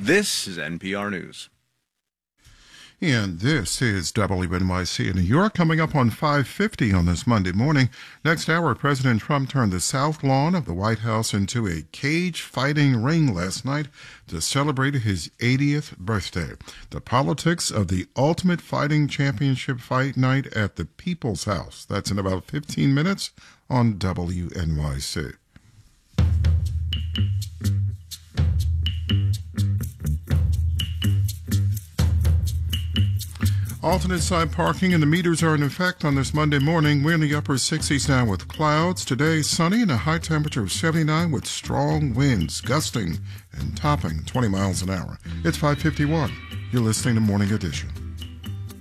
This is NPR News. And this is WNYC in New York, coming up on 5:50 on this Monday morning. Next hour, President Trump turned the south lawn of the White House into a cage fighting ring last night to celebrate his 80th birthday. The politics of the Ultimate Fighting Championship fight night at the People's House. That's in about 15 minutes on WNYC. Alternate side parking and the meters are in effect on this Monday morning. We're in the upper 60s now with clouds. Today, sunny and a high temperature of 79 with strong winds gusting and topping 20 miles an hour. It's 5:51. You're listening to Morning Edition.